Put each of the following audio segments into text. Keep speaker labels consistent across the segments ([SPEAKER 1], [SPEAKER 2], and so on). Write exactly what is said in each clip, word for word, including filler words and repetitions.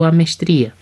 [SPEAKER 1] sua mestria.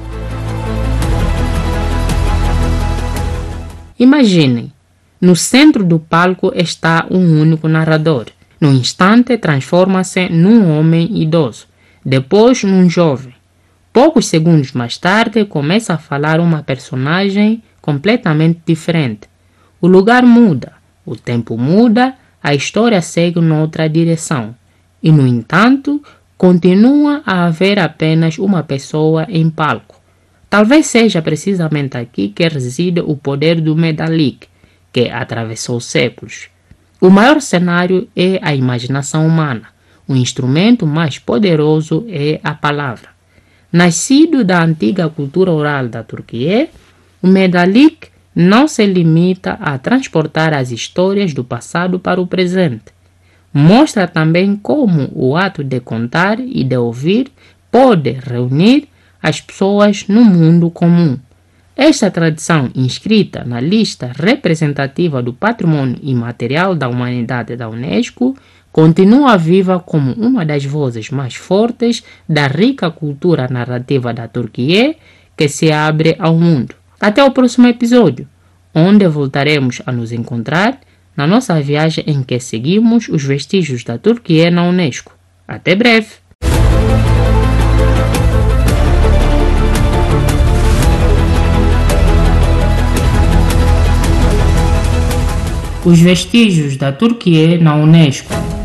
[SPEAKER 1] Imaginem, no centro do palco está um único narrador. No instante transforma-se num homem idoso, depois num jovem. Poucos segundos mais tarde começa a falar uma personagem completamente diferente. O lugar muda, o tempo muda, a história segue noutra direção. E, no entanto, continua a haver apenas uma pessoa em palco. Talvez seja precisamente aqui que reside o poder do Medalic, que atravessou séculos. O maior cenário é a imaginação humana. O instrumento mais poderoso é a palavra. Nascido da antiga cultura oral da Turquia, o Medalic não se limita a transportar as histórias do passado para o presente. Mostra também como o ato de contar e de ouvir pode reunir as pessoas no mundo comum. Esta tradição, inscrita na lista representativa do Patrimônio Imaterial da Humanidade da Unesco, continua viva como uma das vozes mais fortes da rica cultura narrativa da Turquia que se abre ao mundo. Até o próximo episódio, onde voltaremos a nos encontrar na nossa viagem em que seguimos os vestígios da Turquia na Unesco. Até breve! Os vestígios da Turquia na Unesco.